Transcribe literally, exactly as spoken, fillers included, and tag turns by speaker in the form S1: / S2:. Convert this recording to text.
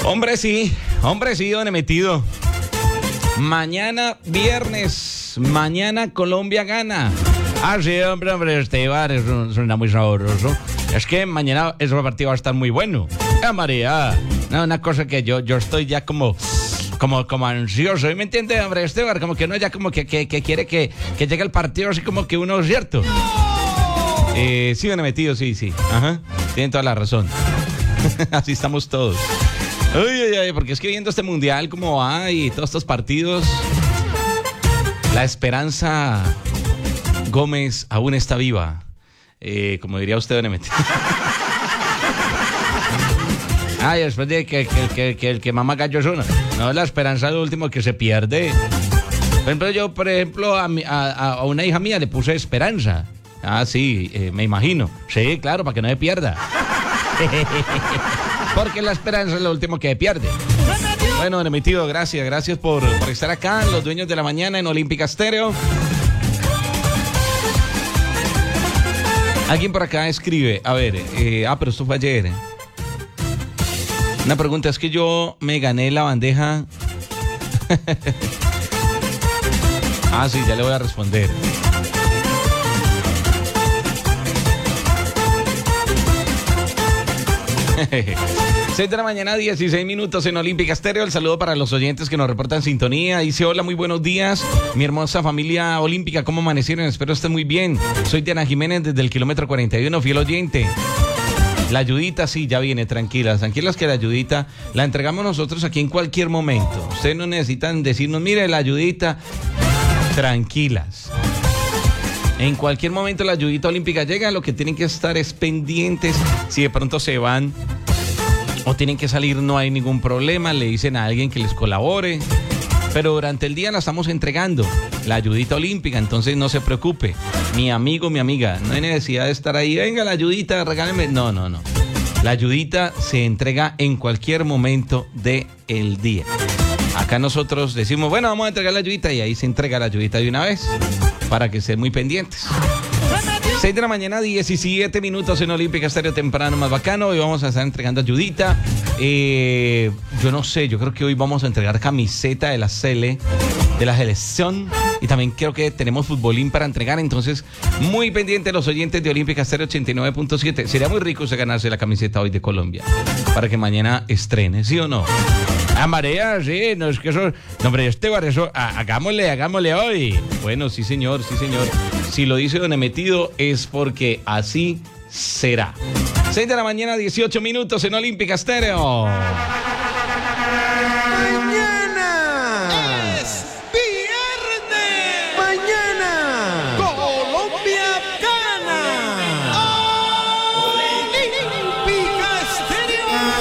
S1: Hombre, sí, hombre, sí, don Emetido. Mañana viernes, mañana Colombia gana. Ah, sí, hombre, hombre, Esteban, eso suena muy sabroso. Es que mañana ese partido va a estar muy bueno. Ah, María, no, una cosa que yo, yo estoy ya como... Como, como ansioso, ¿me entiende, hombre, Esteban? Como que uno ya como que, que, que quiere que, que llegue el partido así como que uno, ¿cierto? Eh, sí, don Emetido, sí, sí. Ajá, tienen toda la razón. Así estamos todos. Uy, uy, uy, porque es que viendo este mundial como va y todos estos partidos, la esperanza Gómez aún está viva. Eh, como diría usted, don Emetido. Ay, después de que, que, que, que el que mama gallo es uno. No, la esperanza es lo último que se pierde. Por ejemplo, yo, por ejemplo, a, mi, a, a una hija mía le puse esperanza. Ah, sí, eh, me imagino. Sí, claro, para que no se pierda. Porque la esperanza es lo último que se pierde. Bueno, don Emetido, gracias. Gracias por, por estar acá, los dueños de la mañana en Olímpica Estéreo. Alguien por acá escribe, a ver, eh, ah, pero esto fue ayer, eh. Una pregunta, es que yo me gané la bandeja. Ah, sí, ya le voy a responder. seis de la mañana, dieciséis minutos en Olímpica Estéreo. El saludo para los oyentes que nos reportan sintonía. Dice, hola, muy buenos días. Mi hermosa familia olímpica, ¿cómo amanecieron? Espero estén muy bien. Soy Diana Jiménez desde el kilómetro cuarenta y uno, fiel oyente. La ayudita sí, ya viene, tranquilas, tranquilas que la ayudita la entregamos nosotros aquí en cualquier momento. Ustedes no necesitan decirnos, mire, la ayudita, tranquilas. En cualquier momento la ayudita olímpica llega, lo que tienen que estar es pendientes. Si de pronto se van o tienen que salir, no hay ningún problema, le dicen a alguien que les colabore. Pero durante el día la estamos entregando, la ayudita olímpica, entonces no se preocupe. Mi amigo, mi amiga, no hay necesidad de estar ahí, venga la ayudita, regáleme. No, no, no. La ayudita se entrega en cualquier momento del día. Acá nosotros decimos, bueno, vamos a entregar la ayudita y ahí se entrega la ayudita de una vez para que estén muy pendientes. seis de la mañana, diecisiete minutos en Olímpica Estéreo, temprano más bacano. Hoy vamos a estar entregando ayudita. Eh, yo no sé, yo creo que hoy vamos a entregar camiseta de la Sele, de la selección. Y también creo que tenemos futbolín para entregar. Entonces, muy pendientes los oyentes de Olímpica Estéreo ochenta y nueve punto siete. Sería muy rico usted ganarse la camiseta hoy de Colombia, para que mañana estrene, ¿sí o no? Ah, María, sí, no es que eso... No, hombre, Esteban, eso, ah, hagámosle, hagámosle hoy. Bueno, sí, señor, sí, señor. Si lo dice don Emetido es porque así será. seis de la mañana, dieciocho minutos en Olímpica Estéreo.